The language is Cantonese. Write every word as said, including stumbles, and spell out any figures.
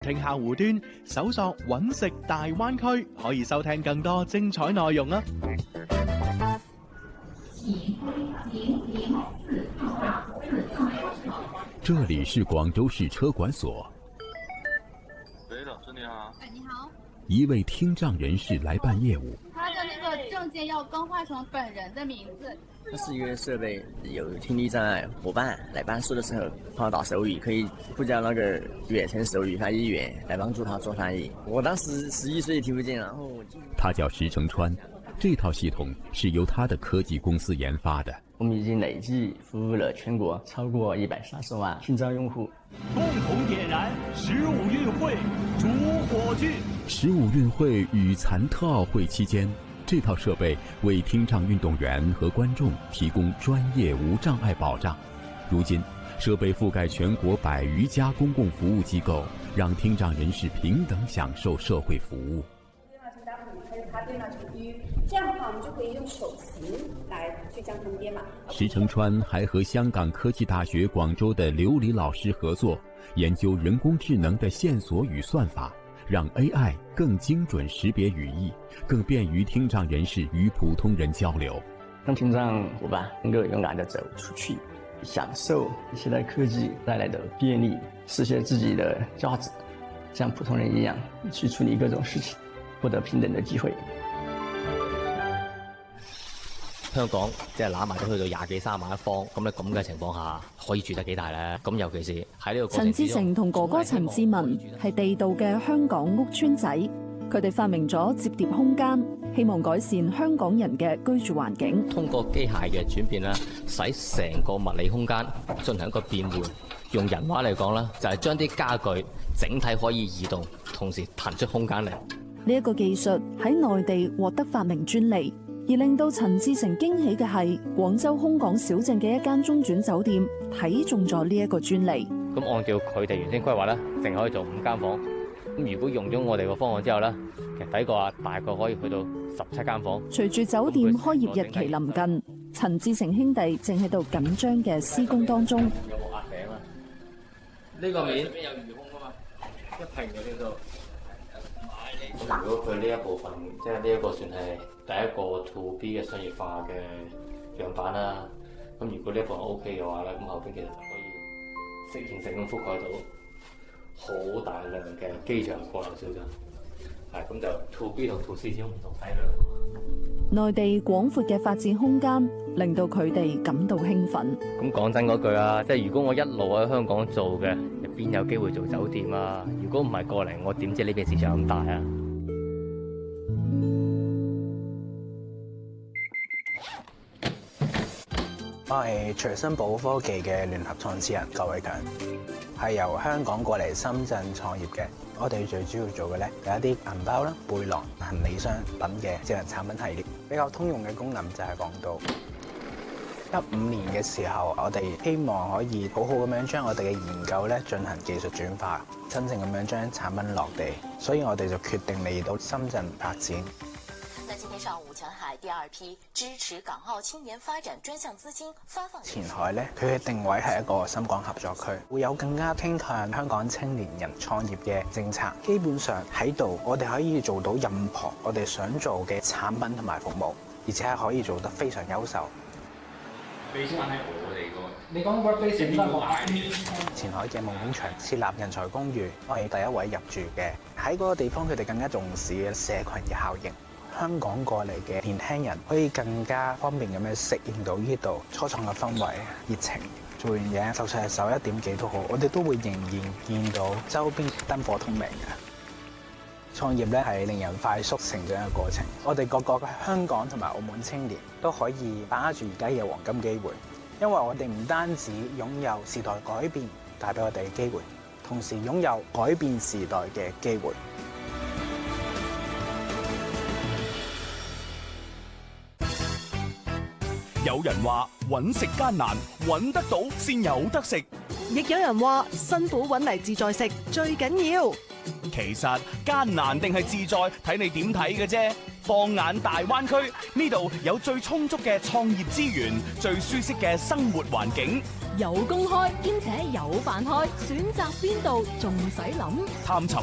聽客戶端搜索揾食大灣區，可以收聽更多精彩內容啊！ 这里是广州市车管所。 喂，老师你好。 哎，你好。 一位听障人士来办业务。 他的那个证件要更换成本人的名字。 它是一个设备，有听力障碍伙伴来办事的时候，帮他打手语，可以呼叫那个远程手语翻译员来帮助他做翻译。我当时十一岁听不见，然后我他叫石成川，这套系统是由他的科技公司研发的。 我们已经累计服务了全国超过一百三十万听障用户。 共同点燃十五运会烛火炬。 十五运会与残特奥会期间，这套设备为听障运动员和观众提供专业无障碍保障。如今，设备覆盖全国百余家公共服务机构，让听障人士平等享受社会服务。 这样的话，我们就可以用手型来去将它们编码。 石成川还和香港科技大学广州的刘礼老师合作，研究人工智能的线索与算法，让 A I 更精准识别语义，更便于听障人士与普通人交流， 让听障伙伴能够勇敢地走出去，享受现代科技带来的便利，实现自己的价值，像普通人一样去处理各種事情，獲得平等的機會。 香港即係攬埋都去到廿幾三十萬一方，咁咧咁嘅情況下，可以住得幾大咧？咁尤其是喺呢個過程之中， 陳志成同哥哥陳志文係地道嘅香港屋邨仔，佢哋發明咗摺疊空間，希望改善香港人嘅居住環境。 通過機械嘅轉變咧，使成個物理空間進行一個變換。用人話嚟講咧，就係將啲家具整體可以移動，同時騰出空間嚟。 呢一個技術喺內地獲得發明專利。而令到陳志成驚喜嘅係，廣州空港小鎮嘅一間中轉酒店睇中咗呢一個專利。 咁按照佢哋原先規劃咧，淨可以做五間房。咁如果用咗我哋個方案之後咧，其實睇過啊，大概可以去到十七間房。 隨住酒店開業日期臨近，陳志成兄弟正喺度緊張嘅施工當中。 有冇壓頂啊？呢個面上邊有餘空啊嘛，一平嘅呢度。咁如果佢呢一部分，即係呢一個算係第一個 to B 嘅商業化嘅樣板啦。咁如果呢一部分 OK 嘅話咧，咁後邊其實就可以適應性咁覆蓋到好大量嘅機場過流小鎮。係咁就 to B 同 to C 先唔同體量。 內地廣闊嘅發展空間令到佢哋感到興奮。 咁講真嗰句啊，即係如果我一路喺香港做嘅，邊有機會做酒店啊？如果唔係過嚟，我點知呢邊市場咁大啊？ 我係隨身寶科技嘅聯合創始人郭偉強，係由香港過嚟深圳創業嘅。我哋最主要做嘅咧有一啲銀包啦、背囊、行李箱等嘅智能產品系列。比較通用嘅功能就係講到一五年嘅時候，我哋希望可以好好咁樣將我哋嘅研究咧進行技術轉化，真正咁樣將產品落地，所以我哋就決定嚟到深圳發展。 在今天上午，前海第二批支持港澳青年發展專項資金發放。 前海咧，佢嘅定位係一個深港合作區，會有更加傾向香港青年人創業嘅政策。基本上喺度，我哋可以做到任何我哋想做嘅產品同埋服務，而且係可以做得非常優秀。 你先係我哋個，你講 workplace 邊個大啲？ 前海嘅夢工場設立人才公寓，我係第一位入住嘅。喺嗰個地方，佢哋更加重視嘅社群嘅效應。香港過嚟嘅年輕人可以更加方便咁樣適應到呢度初創嘅氛圍、熱情。做完嘢，就算係十一點幾都好，我哋都會仍然見到周邊燈火通明嘅。創業咧係令人快速成長嘅過程。我哋個個嘅香港同埋澳門青年都可以把握住而家嘅黃金機會，因為我哋唔單止擁有時代改變帶俾我哋嘅機會，同時擁有改變時代嘅機會。 有人話揾食艱難，揾得到先有得食； 亦有人話辛苦揾嚟自在食最緊要。 其實艱難定係自在，睇你點睇嘅啫。放眼大灣區，呢度有最充足嘅創業資源，最舒適嘅生活環境。 有公開兼且有飯開，選擇邊度仲使諗？ 探尋